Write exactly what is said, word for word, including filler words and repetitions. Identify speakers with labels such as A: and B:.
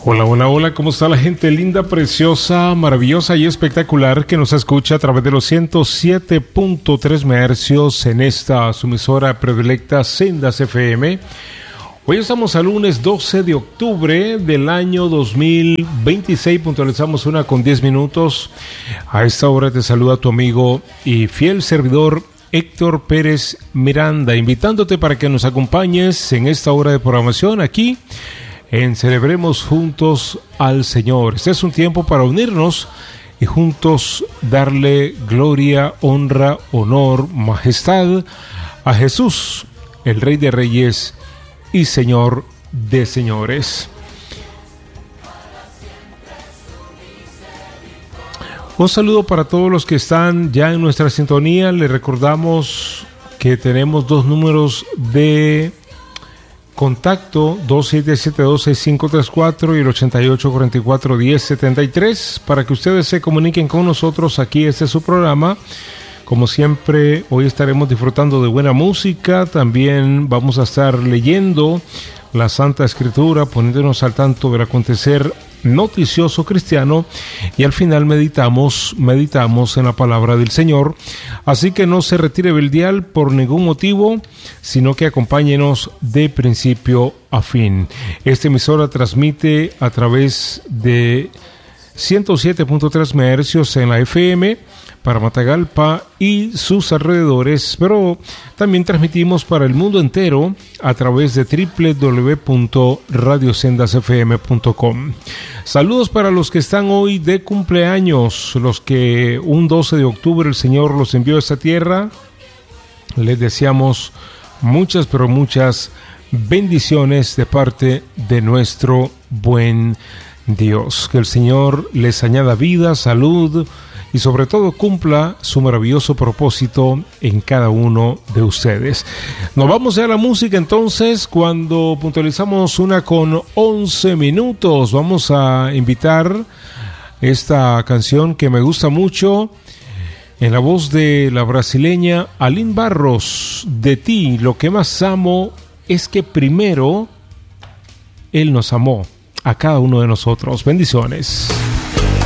A: Hola, hola, hola, ¿cómo está la gente linda, preciosa, maravillosa y espectacular que nos escucha a través de los ciento siete punto tres megahercios en esta su emisora predilecta Sendas F M? Hoy estamos al lunes doce de octubre del año dos mil veintiséis, puntualizamos una con diez minutos. A esta hora te saluda tu amigo y fiel servidor Héctor Pérez Miranda, invitándote para que nos acompañes en esta hora de programación aquí en Celebremos Juntos al Señor. Este es un tiempo para unirnos y juntos darle gloria, honra, honor, majestad a Jesús, el Rey de Reyes y Señor de Señores. Un saludo para todos los que están ya en nuestra sintonía. Les recordamos que tenemos dos números de contacto, dos siete siete dos seis cinco tres cuatro y el ochenta y ocho cuarenta y cuatro diez setenta y tres, para que ustedes se comuniquen con nosotros. Aquí este es su programa. Como siempre, hoy estaremos disfrutando de buena música. También vamos a estar leyendo la Santa Escritura, poniéndonos al tanto del acontecer noticioso cristiano, y al final meditamos, meditamos en la palabra del Señor. Así que no se retire del dial por ningún motivo, sino que acompáñenos de principio a fin. Esta emisora transmite a través de ciento siete punto tres megahercios en la F M para Matagalpa y sus alrededores, pero también transmitimos para el mundo entero a través de doble u doble u doble u punto radio sendas f m punto com. Saludos para los que están hoy de cumpleaños, los que un doce de octubre el Señor los envió a esta tierra. Les deseamos muchas, pero muchas bendiciones de parte de nuestro buen Dios. Que el Señor les añada vida, salud y sobre todo cumpla su maravilloso propósito en cada uno de ustedes. Nos vamos a la música entonces. Cuando puntualizamos una con once minutos, vamos a invitar esta canción que me gusta mucho, en la voz de la brasileña Aline Barros. De ti lo que más amo es que primero Él nos amó a cada uno de nosotros. Bendiciones.